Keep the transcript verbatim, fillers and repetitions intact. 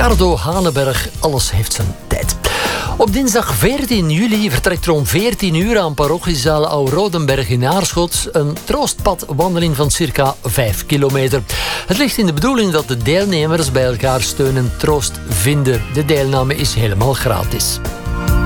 Ricardo Haneberg, alles heeft zijn tijd. Op dinsdag veertien juli vertrekt er om veertien uur aan parochiezaal Oud-Rodenberg in Aarschot een troostpadwandeling van circa vijf kilometer. Het ligt in de bedoeling dat de deelnemers bij elkaar steun en troost vinden. De deelname is helemaal gratis.